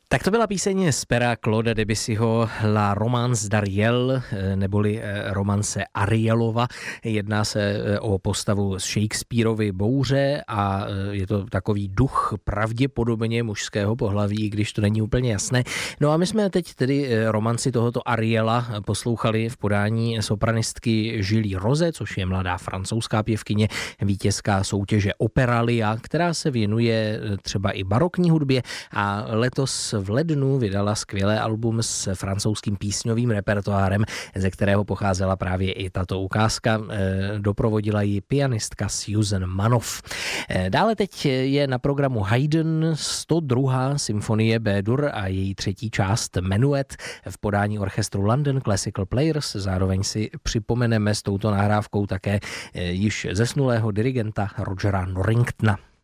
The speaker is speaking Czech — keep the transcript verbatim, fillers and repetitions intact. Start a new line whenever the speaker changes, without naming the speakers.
Tak to byla píseň z pera Claude Debussyho La Romance d'Ariel, neboli romance Arielova. Jedná se o postavu z Shakespearovy Bouře a je to takový duch pravděpodobně mužského pohlaví, když to není úplně jasné. No a my jsme teď tedy romanci tohoto Ariela poslouchali v podání sopranistky Julie Rose, což je mladá francouzská pěvkyně, vítězka soutěže Operalia, která se věnuje třeba i barokní hudbě a letos v lednu vydala skvělé album s francouzským písňovým repertoárem, ze kterého pocházela právě i tato ukázka. Doprovodila ji pianistka Susan Manoff. Dále teď je na programu Haydn sto druhá symfonie B-dur a její třetí část Menuet v podání orchestru London Classical Players. Zároveň si připomeneme s touto nahrávkou také již zesnulého dirigenta Rogera Norringtona.